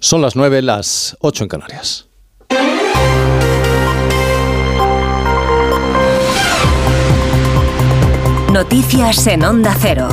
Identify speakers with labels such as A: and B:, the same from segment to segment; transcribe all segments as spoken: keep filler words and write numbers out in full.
A: Son las nueve, las ocho en Canarias.
B: Noticias en Onda Cero.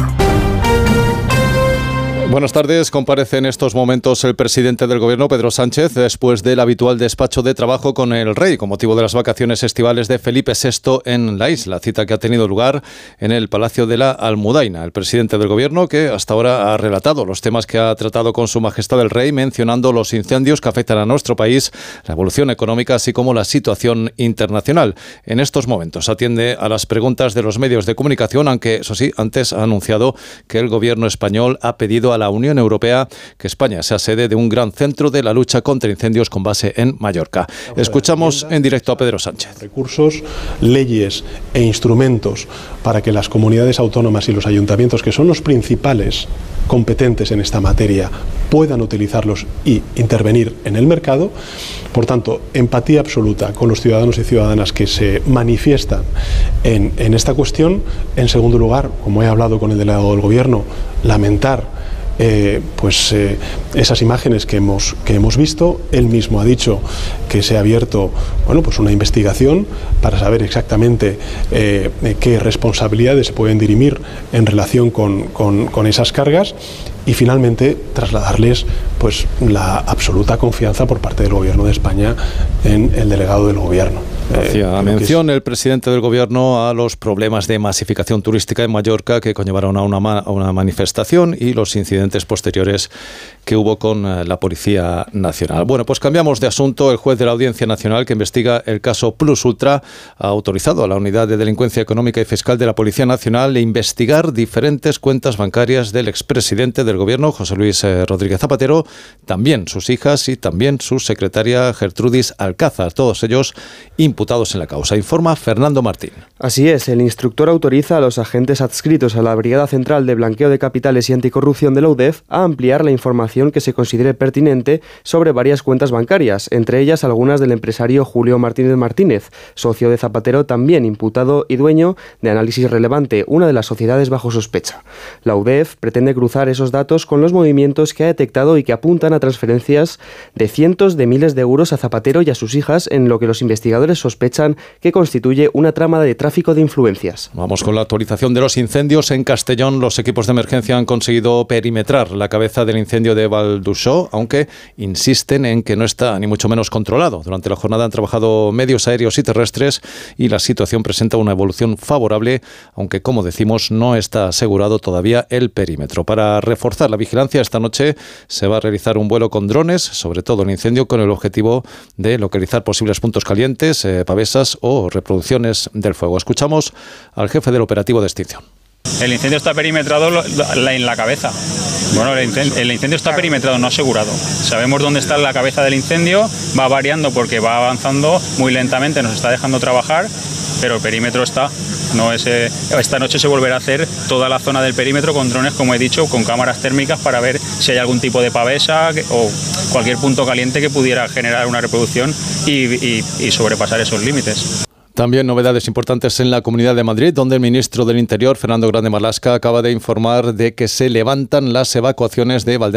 A: Buenas tardes. Comparece en estos momentos el presidente del Gobierno, Pedro Sánchez, después del habitual despacho de trabajo con el rey, con motivo de las vacaciones estivales de Felipe sexto en la isla, cita que ha tenido lugar en el Palacio de la Almudaina. El presidente del Gobierno, que hasta ahora ha relatado los temas que ha tratado con Su Majestad el Rey, mencionando los incendios que afectan a nuestro país, la evolución económica, así como la situación internacional. En estos momentos atiende a las preguntas de los medios de comunicación, aunque, eso sí, antes ha anunciado que el Gobierno español ha pedido a la Unión Europea que España sea sede de un gran centro de la lucha contra incendios con base en Mallorca. Escuchamos en directo a Pedro Sánchez.
C: Recursos, leyes e instrumentos para que las comunidades autónomas y los ayuntamientos, que son los principales competentes en esta materia, puedan utilizarlos y intervenir en el mercado. Por tanto, empatía absoluta con los ciudadanos y ciudadanas que se manifiestan en, en esta cuestión. En segundo lugar, como he hablado con el delegado del Gobierno, lamentar Eh, pues eh, esas imágenes que hemos que hemos visto. Él mismo ha dicho que se ha abierto bueno pues una investigación para saber exactamente eh, qué responsabilidades se pueden dirimir en relación con, con, con esas cargas, y finalmente trasladarles pues la absoluta confianza por parte del Gobierno de España en el delegado del Gobierno.
A: Hacía eh, mención es... el presidente del Gobierno a los problemas de masificación turística en Mallorca que conllevaron a una, a una manifestación y los incidentes posteriores que hubo con la Policía Nacional. Bueno, pues cambiamos de asunto. El juez de la Audiencia Nacional, que investiga el caso Plus Ultra, ha autorizado a la Unidad de Delincuencia Económica y Fiscal de la Policía Nacional a investigar diferentes cuentas bancarias del expresidente del Gobierno, José Luis eh, Rodríguez Zapatero, también sus hijas y también su secretaria Gertrudis Alcázar, todos ellos imputados en la causa. Informa Fernando Martín.
D: Así es, el instructor autoriza a los agentes adscritos a la Brigada Central de Blanqueo de Capitales y Anticorrupción de la U D E F a ampliar la información que se considere pertinente sobre varias cuentas bancarias, entre ellas algunas del empresario Julio Martínez Martínez, socio de Zapatero, también imputado y dueño de Análisis Relevante, una de las sociedades bajo sospecha. La U D E F pretende cruzar esos datos con los movimientos que ha detectado y que apuntan a transferencias de cientos de miles de euros a Zapatero y a sus hijas, en lo que los investigadores sospechan que constituye una trama de tráfico de influencias.
A: Vamos con la actualización de los incendios. En Castellón, los equipos de emergencia han conseguido perimetrar la cabeza del incendio de Valduxó, aunque insisten en que no está ni mucho menos controlado. Durante la jornada han trabajado medios aéreos y terrestres y la situación presenta una evolución favorable, aunque, como decimos, no está asegurado todavía el perímetro. Para reforzar la vigilancia, esta noche se va a realizar un vuelo con drones, sobre todo el incendio, con el objetivo de localizar posibles puntos calientes, eh, pavesas o reproducciones del fuego. Escuchamos al jefe del operativo de extinción.
E: El incendio está perimetrado en la cabeza. Bueno, el incendio, el incendio está perimetrado, no asegurado. Sabemos dónde está la cabeza del incendio, va variando porque va avanzando muy lentamente, nos está dejando trabajar, pero el perímetro está. No es, eh, esta noche se volverá a hacer toda la zona del perímetro con drones, como he dicho, con cámaras térmicas para ver si hay algún tipo de pavesa o cualquier punto caliente que pudiera generar una reproducción y, y, y sobrepasar esos límites.
A: También novedades importantes en la Comunidad de Madrid, donde el ministro del Interior, Fernando Grande Marlaska, acaba de informar de que se levantan las evacuaciones de Valdemar